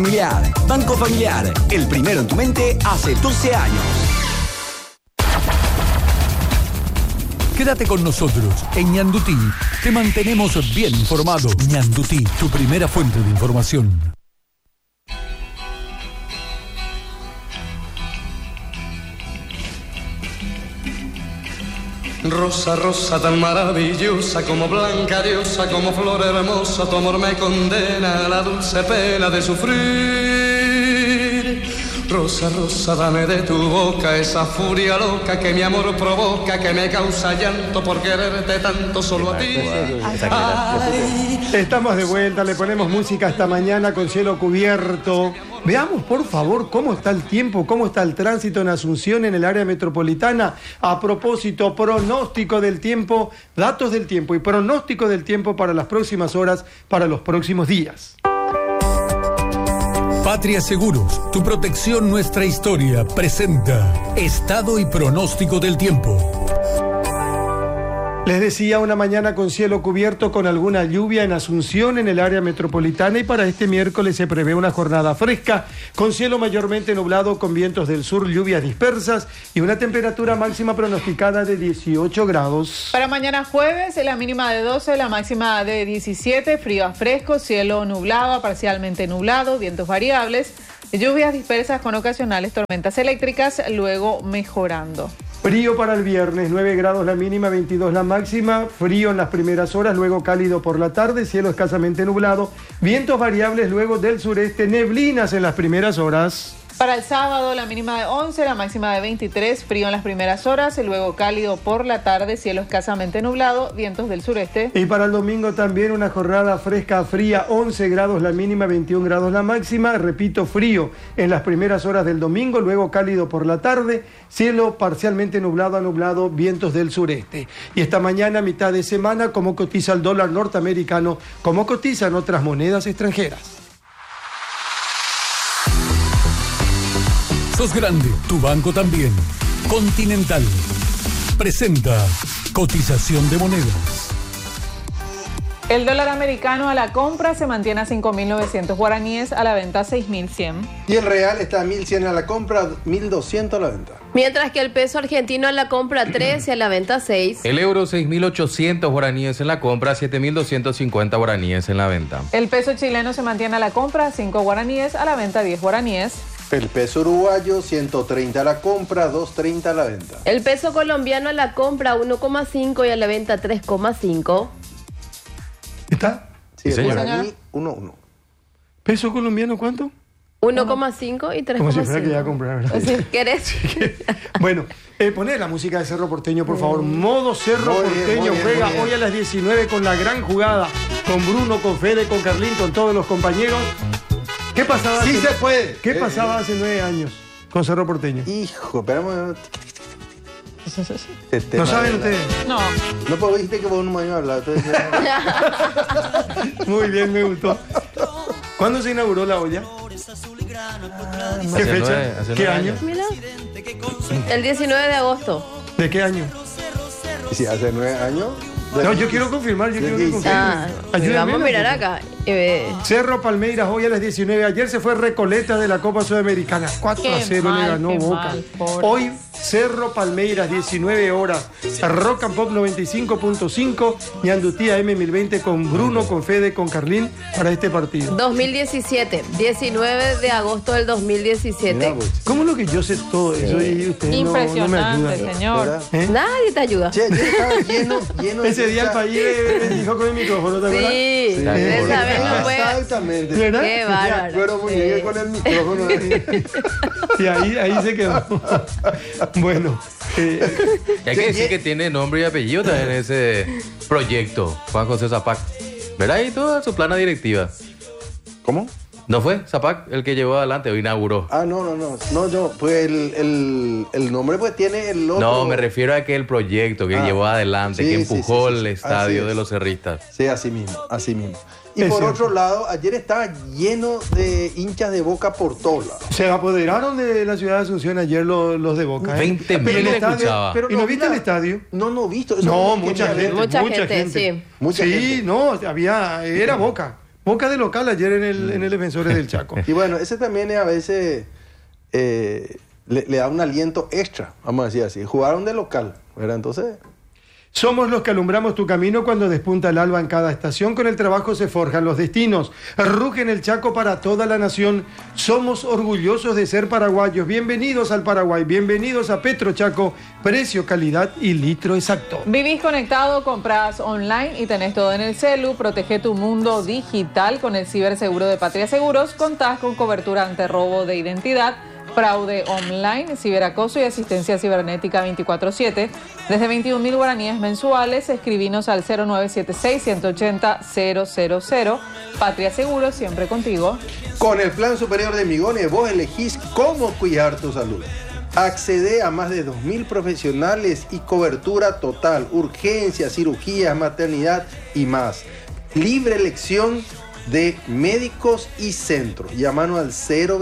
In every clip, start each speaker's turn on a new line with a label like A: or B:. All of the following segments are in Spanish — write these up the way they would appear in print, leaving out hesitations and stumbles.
A: familiar. Banco Familiar, el primero en tu mente hace 12 años.
B: Quédate con nosotros. En Ñandutí te mantenemos bien informado. Ñandutí, tu primera fuente de información.
C: Rosa, rosa tan maravillosa, como blanca diosa, como flor hermosa, tu amor me condena a la dulce pena de sufrir. Rosa, rosa, dame de tu boca esa furia loca que mi amor provoca, que me causa llanto por quererte tanto solo a ti.
D: Estamos de vuelta, le ponemos música esta mañana con cielo cubierto. Veamos, por favor, cómo está el tiempo, cómo está el tránsito en Asunción, en el área metropolitana. A propósito, pronóstico del tiempo, datos del tiempo y pronóstico del tiempo para las próximas horas, para los próximos días.
B: Patria Seguros, tu protección, nuestra historia, presenta estado y pronóstico del tiempo.
D: Les decía, una mañana con cielo cubierto con alguna lluvia en Asunción, en el área metropolitana, y para este miércoles se prevé una jornada fresca, con cielo mayormente nublado, con vientos del sur, lluvias dispersas y una temperatura máxima pronosticada de 18 grados.
E: Para mañana jueves, la mínima de 12, la máxima de 17, frío a fresco, cielo nublado a parcialmente nublado, vientos variables, lluvias dispersas con ocasionales tormentas eléctricas, luego mejorando.
D: Frío para el viernes, 9 grados la mínima, 22 la máxima, frío en las primeras horas, luego cálido por la tarde, cielo escasamente nublado, vientos variables luego del sureste, neblinas en las primeras horas.
E: Para el sábado, la mínima de 11, la máxima de 23, frío en las primeras horas, y luego cálido por la tarde, cielo escasamente nublado, vientos del sureste.
D: Y para el domingo también una jornada fresca, fría, 11 grados la mínima, 21 grados la máxima, repito, frío en las primeras horas del domingo, luego cálido por la tarde, cielo parcialmente nublado a nublado, vientos del sureste. Y esta mañana, mitad de semana, cómo cotiza el dólar norteamericano, cómo cotizan otras monedas extranjeras.
B: Sos grande, tu banco también. Continental presenta cotización de monedas.
E: El dólar americano a la compra se mantiene a 5.900 guaraníes, a la venta 6.100.
F: Y el real está a 1.100 a la compra, 1.200 a la venta.
G: Mientras que el peso argentino a la compra 13, a la venta 6.
H: El euro 6.800 guaraníes en la compra, 7.250 guaraníes en la venta.
E: El peso chileno se mantiene a la compra 5 guaraníes, a la venta 10 guaraníes.
F: El peso uruguayo, 130 a la compra, 230 a la venta.
G: El peso colombiano a la compra 1,5 y a la venta 3,5.
D: ¿Está?
F: Sí,
H: Sí, señor.
F: guaraní, 1,1.
D: ¿Peso colombiano cuánto?
G: 1,5 y 3,5.
D: Como si fuera que ya compré, ¿verdad?
G: Si querés.
D: Bueno, poné la música de Cerro Porteño, por favor. Modo Cerro Porteño juega hoy a las 19 con la gran jugada. Con Bruno, con Fede, con Carlín, con todos los compañeros. ¿Qué pasaba?
F: Sí se puede.
D: ¿Qué pasaba hace 9 años con Cerro Porteño?
F: Hijo, esperamos.
D: ¿No saben ustedes?
E: No.
F: No, pues viste que vos no me habías hablado.
D: Muy bien, me gustó. ¿Cuándo se inauguró la olla? ¿Qué fecha? ¿Qué año?
G: Mira. El 19 de agosto.
D: ¿De qué año?
F: Sí, hace 9 años.
D: No, yo quiero confirmar, yo quiero que confirme. Ayúdenme,
G: Vamos a mirar acá.
D: Cerro Palmeiras hoy a las 19. Ayer se fue Recoleta de la Copa Sudamericana. 4-0 le ganó Boca. Hoy Cerro Palmeiras, 19 horas. Rock and Pop 95.5. Ñandutí M1020 con Bruno, con Fede, con Carlín para este partido.
G: 2017, 19 de agosto del 2017.
D: ¿Cómo lo que yo sé todo eso y ustedes
E: Impresionante,
D: no me ayudan?
E: señor.
G: Nadie te ayuda.
F: Che, yo estaba lleno de
D: Ese día el país bendijo con el micrófono, ¿te acuerdas?
G: Sí, de saber no puede.
F: Exactamente.
D: ¿Verdad?
G: Qué bárbaro.
F: Me acuerdo muy bien con el micrófono.
D: Y ahí se quedó. Bueno.
H: Y hay que decir que tiene nombre y apellido también ese proyecto, Juan José Zapac. ¿Verdad? Y toda su plana directiva.
F: ¿Cómo?
H: ¿No fue Zapac el que llevó adelante o inauguró?
F: Ah, no, pues el nombre pues tiene el otro.
H: No, me refiero a que el proyecto que llevó adelante,
F: sí,
H: que empujó
F: sí.
H: el estadio de los cerristas.
F: Sí, así mismo. Y
D: Es
F: por
D: cierto.
F: otro lado, ayer estaba lleno de hinchas de Boca por todos lados.
D: Se apoderaron de la ciudad de Asunción ayer los de Boca.
H: 20.000
D: el estadio,
H: escuchaba.
D: ¿Y no viste el estadio?
F: No visto. Eso
D: No,
F: es lo que
D: mucha
F: quería
D: gente.
F: ver.
G: Mucha gente, sí.
F: Mucha gente.
D: No, era Boca. Boca de local ayer en el Defensores del Chaco.
F: Y bueno, ese también a veces le da un aliento extra, vamos a decir así. Jugaron de local, ¿verdad? Entonces...
D: Somos los que alumbramos tu camino cuando despunta el alba en cada estación. Con el trabajo se forjan los destinos. Ruge en el Chaco para toda la nación. Somos orgullosos de ser paraguayos. Bienvenidos al Paraguay. Bienvenidos a Petro Chaco. Precio, calidad y litro exacto.
E: Vivís conectado, compras online y tenés todo en el celu. Protege tu mundo digital con el ciberseguro de Patria Seguros. Contás con cobertura ante robo de identidad, fraude online, ciberacoso y asistencia cibernética 24/7. Desde 21.000 guaraníes mensuales, escribinos al 0976-180-000. Patria Seguro, siempre contigo.
F: Con el Plan Superior de Migones, vos elegís cómo cuidar tu salud. Accede a más de 2.000 profesionales y cobertura total, urgencias, cirugías, maternidad y más. Libre elección de médicos y centros. Llámanos al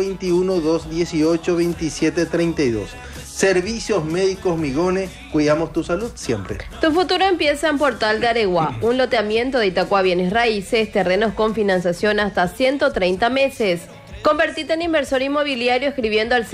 F: 021-218-2732. Servicios Médicos Migones, cuidamos tu salud siempre.
G: Tu futuro empieza en Portal de Areguá, un loteamiento de Itacua Bienes Raíces, terrenos con financiación hasta 130 meses. Convertite en inversor inmobiliario escribiendo al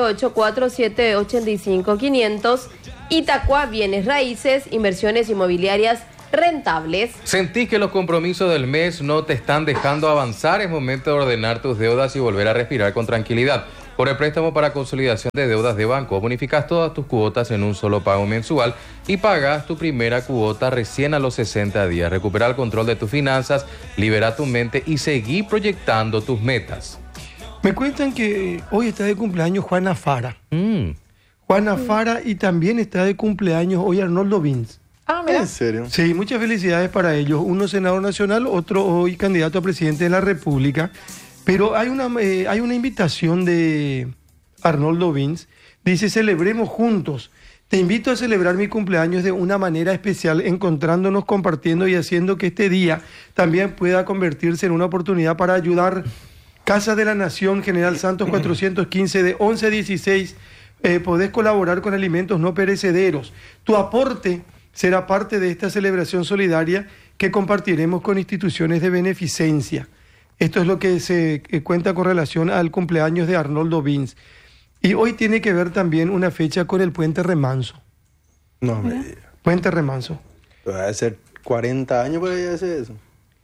G: 0984785500. Itacua Bienes Raíces, inversiones inmobiliarias rentables.
H: ¿Sentís que los compromisos del mes no te están dejando avanzar? Es momento de ordenar tus deudas y volver a respirar con tranquilidad. Por el préstamo para consolidación de deudas de banco, bonificas todas tus cuotas en un solo pago mensual y pagas tu primera cuota recién a los 60 días. Recupera el control de tus finanzas, libera tu mente y seguí proyectando tus metas.
D: Me cuentan que hoy está de cumpleaños Juana Fara. Juana Fara, y también está de cumpleaños hoy Arnoldo Vins.
E: Ah, mira.
F: ¿En serio?
D: Sí, muchas felicidades para ellos. Uno senador nacional, otro hoy candidato a presidente de la República. Pero hay una invitación de Arnoldo Vins. Dice, celebremos juntos. Te invito a celebrar mi cumpleaños de una manera especial, encontrándonos, compartiendo y haciendo que este día también pueda convertirse en una oportunidad para ayudar. Casa de la Nación, General Santos 415, de 11 a 16. Podés colaborar con alimentos no perecederos. Tu aporte será parte de esta celebración solidaria que compartiremos con instituciones de beneficencia. Esto es lo que se cuenta con relación al cumpleaños de Arnoldo Vins. Y hoy tiene que ver también una fecha con el Puente Remanso.
F: No me digas.
D: Puente Remanso.
F: Va a ser 40 años por ahí hace eso.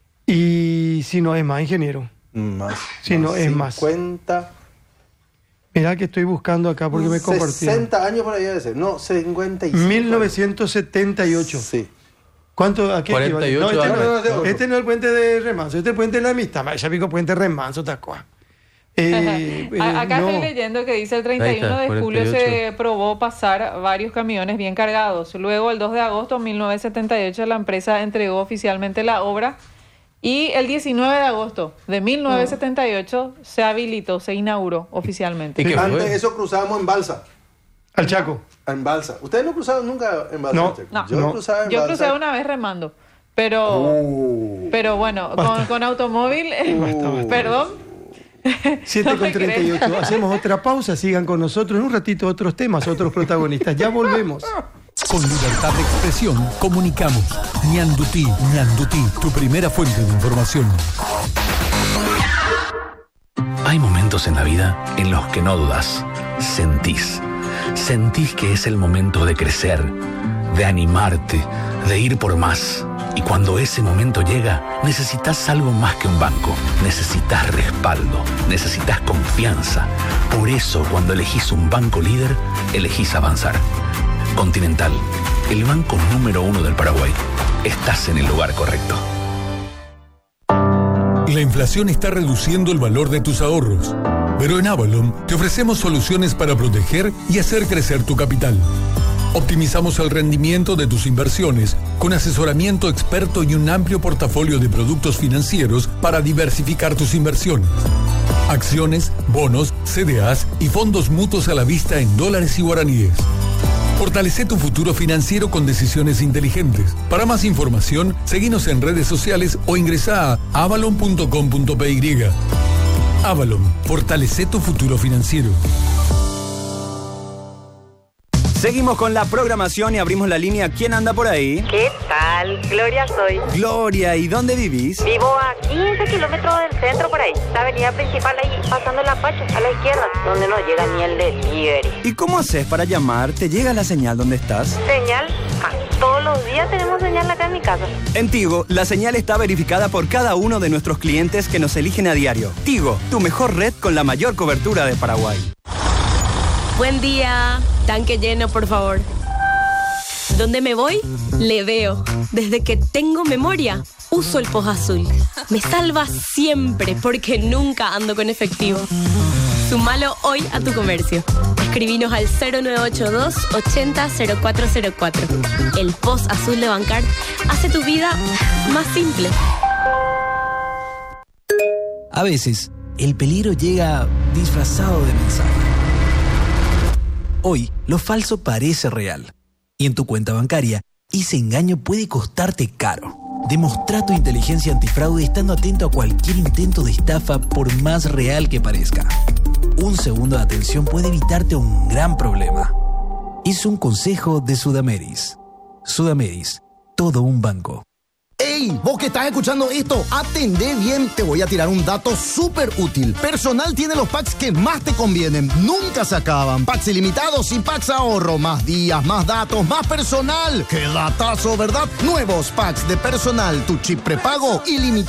D: Y si no es más, ingeniero.
F: Más.
D: Si no es más.
F: 50.
D: Mirá que estoy buscando acá porque me compartieron.
F: 60 años por ahí debe ser. No, 55.
D: 1978.
F: Sí.
D: ¿Cuánto? ¿A qué
H: 48
D: equivale? No,
H: años.
D: este no es el Puente de Remanso, este es el Puente de la Amistad. Ya pico Puente Remanso, Tacua.
E: Acá estoy leyendo que dice el 31 de julio
H: 48.
E: se probó pasar varios camiones bien cargados. Luego, el 2 de agosto de 1978, la empresa entregó oficialmente la obra. Y el 19 de agosto de 1978 se habilitó, se inauguró oficialmente.
H: ¿Y qué
F: Antes
H: fue?
F: eso cruzábamos en balsa.
D: Al Chaco.
F: En balsa. ¿Ustedes no cruzaron nunca en balsa?
D: No.
E: No.
F: Yo cruzaba en
E: Yo
F: balsa.
E: crucé una vez remando, pero bueno, con automóvil,
D: Basta.
E: perdón.
D: 7:38. Hacemos otra pausa, sigan con nosotros. En un ratito otros temas, otros protagonistas. Ya volvemos.
B: Con libertad de expresión, comunicamos. Ñandutí, tu primera fuente de información.
I: Hay momentos en la vida en los que no dudas, sentís que es el momento de crecer, de animarte, de ir por más. Y cuando ese momento llega, necesitas algo más que un banco. Necesitas respaldo, necesitas confianza. Por eso, cuando elegís un banco líder, elegís avanzar. Continental, el banco número 1 del Paraguay. Estás en el lugar correcto.
B: La inflación está reduciendo el valor de tus ahorros. Pero en Avalon te ofrecemos soluciones para proteger y hacer crecer tu capital. Optimizamos el rendimiento de tus inversiones con asesoramiento experto y un amplio portafolio de productos financieros para diversificar tus inversiones. Acciones, bonos, CDAs y fondos mutuos a la vista en dólares y guaraníes. Fortalece tu futuro financiero con decisiones inteligentes. Para más información, seguinos en redes sociales o ingresá a avalon.com.py. Avalon, fortalece tu futuro financiero.
A: Seguimos con la programación y abrimos la línea. ¿Quién anda por ahí?
J: ¿Qué tal? Gloria soy.
A: Gloria, ¿y dónde vivís?
J: Vivo a 15 kilómetros del centro por ahí. La avenida principal ahí, pasando la Pacho, a la izquierda, donde no llega ni el delivery.
A: ¿Y cómo haces para llamar? ¿Te llega la señal donde estás?
J: ¿Señal? Todos los días tenemos señal acá en mi casa.
A: En Tigo, la señal está verificada por cada uno de nuestros clientes que nos eligen a diario. Tigo, tu mejor red con la mayor cobertura de Paraguay.
K: Buen día. Tanque lleno, por favor. ¿Dónde me voy? Le veo. Desde que tengo memoria, uso el POS Azul. Me salva siempre porque nunca ando con efectivo. Sumalo hoy a tu comercio. Escribinos al 0982 80 0404. El POS Azul de Bancar hace tu vida más simple.
L: A veces, el peligro llega disfrazado de mensaje. Hoy, lo falso parece real. Y en tu cuenta bancaria, ese engaño puede costarte caro. Demostrá tu inteligencia antifraude estando atento a cualquier intento de estafa, por más real que parezca. Un segundo de atención puede evitarte un gran problema. Es un consejo de Sudameris. Sudameris, todo un banco.
M: ¡Ey! Vos que estás escuchando esto, atendé bien, te voy a tirar un dato súper útil. Personal tiene los packs que más te convienen, nunca se acaban. Packs ilimitados y packs ahorro, más días, más datos, más personal. ¡Qué datazo!, ¿verdad? Nuevos packs de personal, tu chip prepago ilimitado.